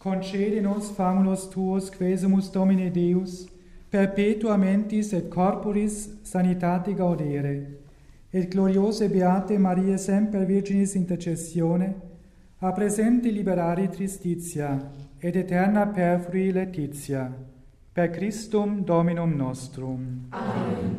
concede nos famulus tuos, quesumus Domine Deus, perpetua mentis et corporis sanitate gaudere, et gloriose beate Maria semper Virginis intercessione, a presente liberari tristitia, et eterna perfrui laetitia, per Christum Dominum nostrum. Amen.